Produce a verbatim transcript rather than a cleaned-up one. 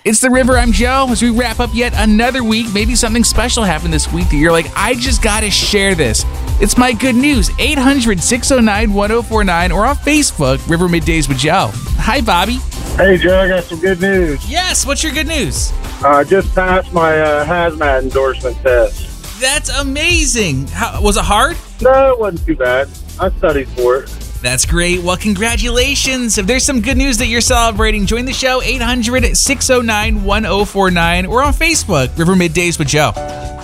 It's The River. I'm Joe. As we wrap up yet another week, maybe something special happened this week that you're like, I just got to share this. It's my good news. eight hundred, six oh nine, one oh four nine or on Facebook, River Middays with Joe. Hi, Bobby. Hey, Joe, I got some good news. Yes, what's your good news? I uh, just passed my uh, hazmat endorsement test. That's amazing. How, was it hard? No, it wasn't too bad. I studied for it. That's great. Well, congratulations. If there's some good news that you're celebrating, join the show, eight hundred, six oh nine, one oh four nine or on Facebook, River Middays with Joe.